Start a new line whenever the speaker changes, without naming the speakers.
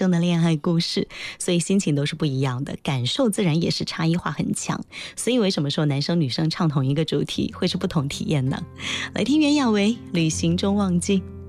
生的恋爱故事，所以心情都是不一样的，感受自然也是差异化很强。所以为什么说男生女生唱同一个主题会是不同体验呢？来听袁娅维《旅行中忘记》。